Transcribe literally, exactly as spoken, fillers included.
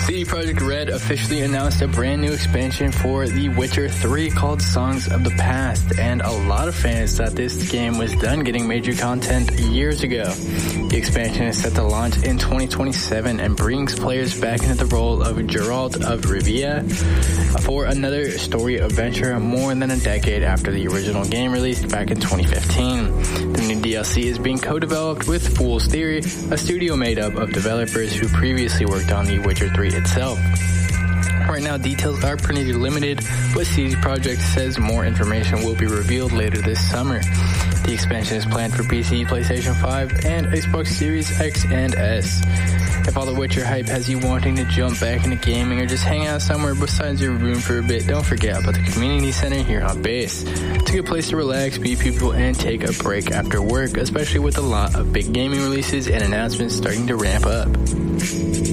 C D Projekt Red officially announced a brand new expansion for The Witcher three called Songs of the Past, and a lot of fans thought this game was done getting major content years ago. The expansion is set to launch in twenty twenty-seven and brings players back into the role of Geralt of Rivia for another story adventure more than a decade after the original game released back in twenty fifteen. The new D L C is being co-developed with Fool's Theory, a studio made up of developers who previously worked on The Witcher three itself. Right now, details are pretty limited, but C D Projekt says more information will be revealed later this summer. The expansion is planned for P C, PlayStation five, and Xbox Series X and S. If all the Witcher hype has you wanting to jump back into gaming or just hang out somewhere besides your room for a bit, don't forget about the community center here on base. It's a good place to relax, meet people, and take a break after work, especially with a lot of big gaming releases and announcements starting to ramp up.